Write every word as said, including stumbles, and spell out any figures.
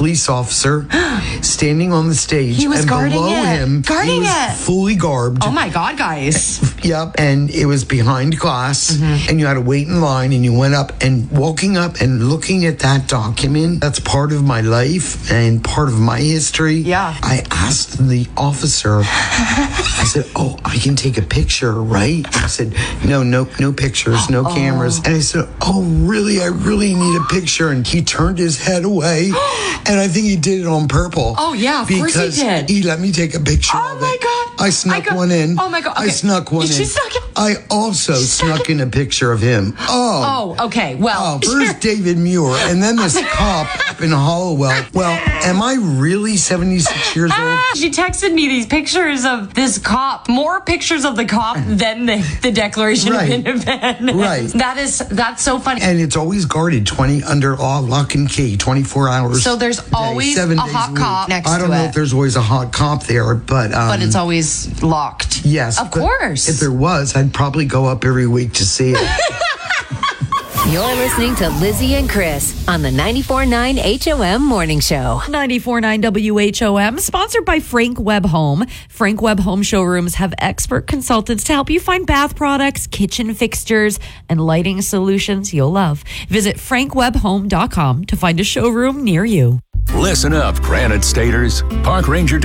police officer standing on the stage. He was and guarding below it. him, Guarding he was it. fully garbed. Oh my God, guys. Yep, and it was behind glass, Mm-hmm. and you had to wait in line, and you went up, and walking up and looking at that document, that's part of my life and part of my history. Yeah. I asked the officer, I said, oh, I can take a picture, right? I said, no, no, no pictures, no Oh. cameras. And I said, oh, really? I really need a picture. And he turned his head away, and I think he did it on purpose. Oh, yeah, of course he because did. he let me take a picture Oh of my it. God. I snuck I got- one in. Oh my God. I Okay. snuck one She in. snuck it. I also snuck in a picture of him. Oh. Oh, okay. Well, Oh, first David Muir, and then this cop up in Hollowell. Well, am I really seventy-six years old? she texted me these pictures of this cop, more pictures of the cop than the, the Declaration Right. of Independence. Right. That is, that's so funny. And it's always guarded twenty under law, lock and key, twenty-four hours. So there's a day, always seven a days hot week. cop next I don't to know it. if there's always a hot cop there, but um, But it's always locked. yes, Of but course. If there was, I'd probably go up every week to see it. You're listening to Lizzie and Chris on the ninety-four point nine H O M Morning Show. ninety-four point nine W H O M, sponsored by Frank Webb Home. Frank Webb Home showrooms have expert consultants to help you find bath products, kitchen fixtures, and lighting solutions you'll love. Visit frank webb home dot com to find a showroom near you. Listen up, Granite Staters. Park Ranger